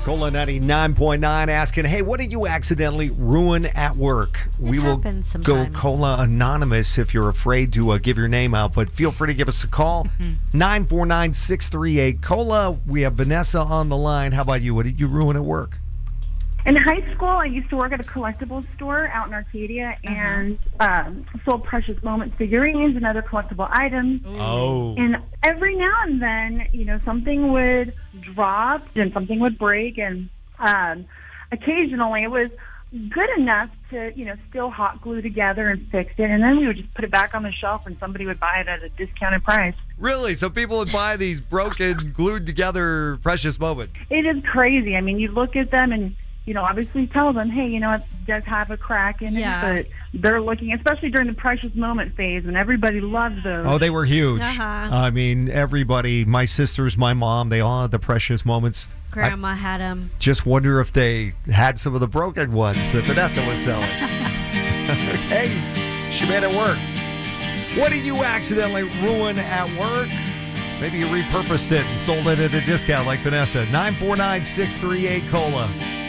Cola 99.9 asking, hey, what did you accidentally ruin at work? We will happens go sometimes. Cola Anonymous if you're afraid to give your name out, but feel free to give us a call. 949-638. Cola, we have Vanessa on the line. How about you? What did you ruin at work? In high school, I used to work at a collectibles store out in Arcadia and sold Precious Moments figurines and other collectible items. Oh. And every now and then, something would drop and something would break. And occasionally it was good enough to, still hot glue together and fix it. And then we would just put it back on the shelf and somebody would buy it at a discounted price. Really? So people would buy these broken, glued together Precious Moments? It is crazy. I mean, you look at them and obviously tell them, hey, it does have a crack in Yeah. it, but they're looking, especially during the Precious Moment phase when everybody loves those. Oh, they were huge. Uh-huh. I mean, everybody, my sisters, my mom, they all had the Precious Moments. Grandma had them. Just wonder if they had some of the broken ones that Vanessa was selling. Hey, she made it work. What did you accidentally ruin at work? Maybe you repurposed it and sold it at a discount like Vanessa. 949-638 Cola.